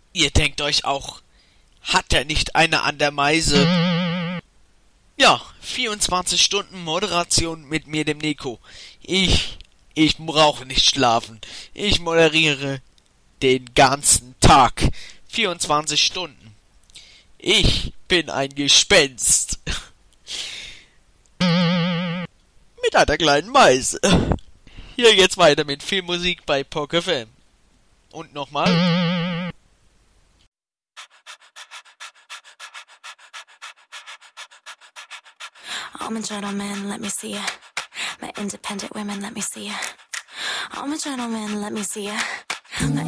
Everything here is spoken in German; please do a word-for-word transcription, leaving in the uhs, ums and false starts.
Ihr denkt euch auch, hat er nicht eine an der Meise? Ja, vierundzwanzig Stunden Moderation mit mir, dem Nico. Ich, ich brauche nicht schlafen. Ich moderiere den ganzen Tag. vierundzwanzig Stunden. Ich bin ein Gespenst. Mit einer kleinen Meise. Hier geht's weiter mit Filmmusik bei P O K F M. Und nochmal. I'm a gentleman, let me see ya. My independent women, let me see ya. I'm a gentleman, let me see ya. My